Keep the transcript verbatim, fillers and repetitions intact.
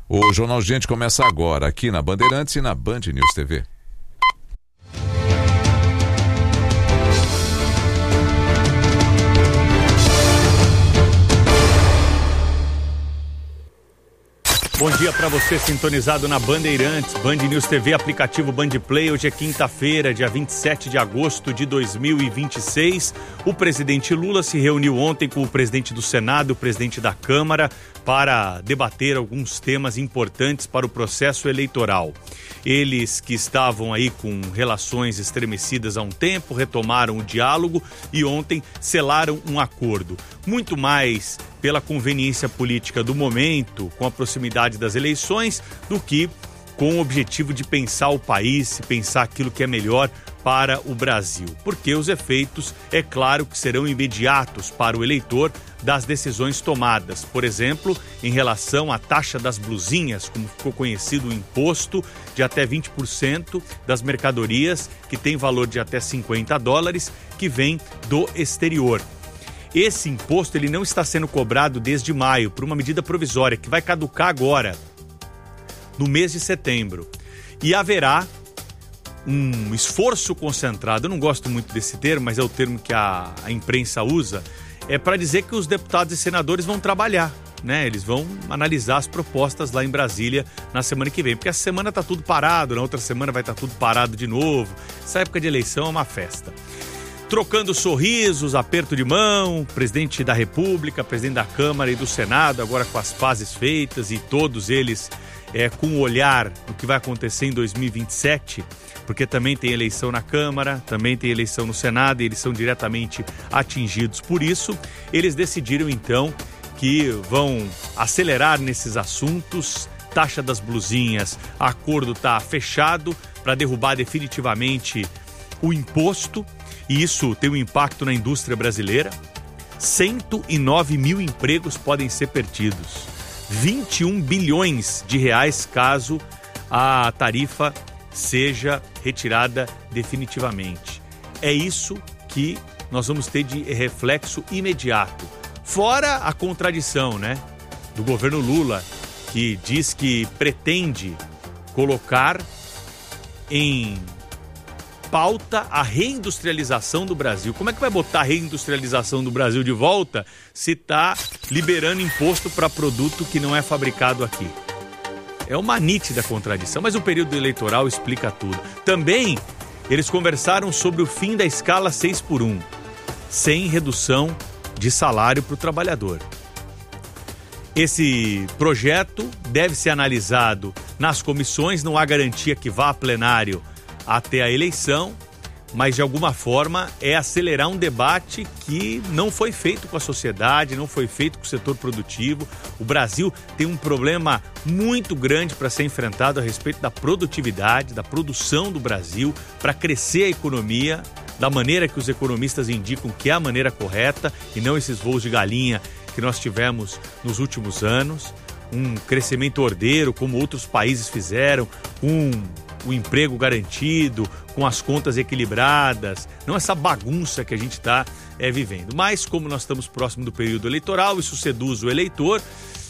O Jornal Gente começa agora aqui na Bandeirantes e na Band News T V. Bom dia para você sintonizado na Bandeirantes, Band News T V, aplicativo Band Play. Hoje é quinta-feira, dia vinte e sete de agosto de dois mil e vinte e seis. O presidente Lula se reuniu ontem com o presidente do Senado e o presidente da Câmara para debater alguns temas importantes para o processo eleitoral. Eles que estavam aí com relações estremecidas há um tempo, retomaram o diálogo e ontem selaram um acordo. Muito mais pela conveniência política do momento, com a proximidade das eleições, do que com o objetivo de pensar o país, pensar aquilo que é melhor para o Brasil. Porque os efeitos, é claro, que serão imediatos para o eleitor das decisões tomadas. Por exemplo, em relação à taxa das blusinhas, como ficou conhecido o imposto de até vinte por cento das mercadorias que tem valor de até cinquenta dólares, que vem do exterior. Esse imposto ele não está sendo cobrado desde maio por uma medida provisória que vai caducar agora, no mês de setembro. E haverá um esforço concentrado, eu não gosto muito desse termo, mas é o termo que a, a imprensa usa, é para dizer que os deputados e senadores vão trabalhar, né? Eles vão analisar as propostas lá em Brasília na semana que vem, porque essa semana está tudo parado, na outra semana vai estar tudo parado de novo. Essa época de eleição é uma festa. Trocando sorrisos, aperto de mão, presidente da República, presidente da Câmara e do Senado, agora com as pazes feitas e todos eles é, com o olhar do que vai acontecer em dois mil e vinte e sete, porque também tem eleição na Câmara, também tem eleição no Senado e eles são diretamente atingidos. Por isso, eles decidiram então que vão acelerar nesses assuntos. Taxa das blusinhas, acordo está fechado para derrubar definitivamente o imposto. E isso tem um impacto na indústria brasileira. cento e nove mil empregos podem ser perdidos. vinte e um bilhões de reais caso a tarifa seja retirada definitivamente. É isso que nós vamos ter de reflexo imediato. Fora a contradição, né, do governo Lula, que diz que pretende colocar em pauta a reindustrialização do Brasil. Como é que vai botar a reindustrialização do Brasil de volta se está liberando imposto para produto que não é fabricado aqui? É uma nítida contradição, mas o período eleitoral explica tudo. Também eles conversaram sobre o fim da escala seis por um, sem redução de salário para o trabalhador. Esse projeto deve ser analisado nas comissões, não há garantia que vá a plenário até a eleição, mas de alguma forma é acelerar um debate que não foi feito com a sociedade, não foi feito com o setor produtivo. O Brasil tem um problema muito grande para ser enfrentado a respeito da produtividade, da produção do Brasil, para crescer a economia da maneira que os economistas indicam que é a maneira correta e não esses voos de galinha que nós tivemos nos últimos anos. Um crescimento ordeiro, como outros países fizeram, um o emprego garantido, com as contas equilibradas, não essa bagunça que a gente está é, vivendo. Mas como nós estamos próximo do período eleitoral, isso seduz o eleitor